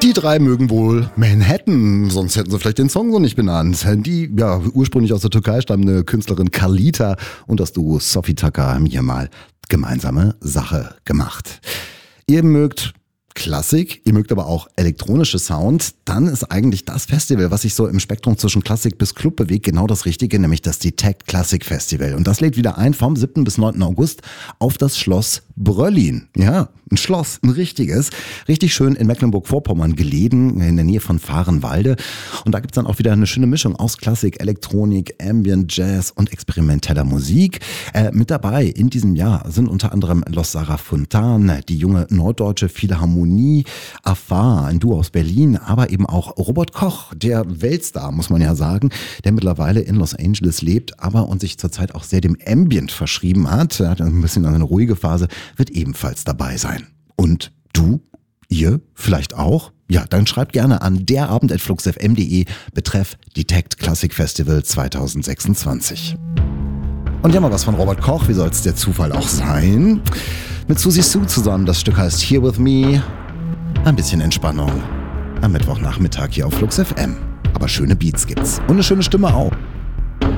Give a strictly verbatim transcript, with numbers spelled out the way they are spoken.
Die drei mögen wohl Manhattan, sonst hätten sie vielleicht den Song so nicht benannt. Die ja ursprünglich aus der Türkei stammende Künstlerin Carlita und das Duo Sophie Tucker haben hier mal gemeinsame Sache gemacht. Ihr mögt Klassik, ihr mögt aber auch elektronische Sound, dann ist eigentlich das Festival, was sich so im Spektrum zwischen Klassik bis Club bewegt, genau das Richtige, nämlich das Detect Classic Festival. Und das lädt wieder ein vom siebten bis neunten August auf das Schloss Bröllin. Ja, ein Schloss, ein richtiges. Richtig schön in Mecklenburg-Vorpommern gelegen, in der Nähe von Vahrenwalde. Und da gibt's dann auch wieder eine schöne Mischung aus Klassik, Elektronik, Ambient, Jazz und experimenteller Musik. Äh, mit dabei in diesem Jahr sind unter anderem Los Sarah Fontan, die junge norddeutsche Philharmonie, Afar, ein Duo aus Berlin, aber eben auch Robert Koch, der Weltstar, muss man ja sagen, der mittlerweile in Los Angeles lebt, aber und sich zurzeit auch sehr dem Ambient verschrieben hat. Er hat ein bisschen eine ruhige Phase, wird ebenfalls dabei sein. Und du, ihr vielleicht auch? Ja, dann schreibt gerne an derabend at flux f m punkt de betreff Detect Classic Festival zwanzig sechsundzwanzig. Und ja, mal was von Robert Koch, wie soll es der Zufall auch sein? Mit Susi Sue zusammen, das Stück heißt Here With Me. Ein bisschen Entspannung am Mittwochnachmittag hier auf Flux F M. Aber schöne Beats gibt's und eine schöne Stimme auch.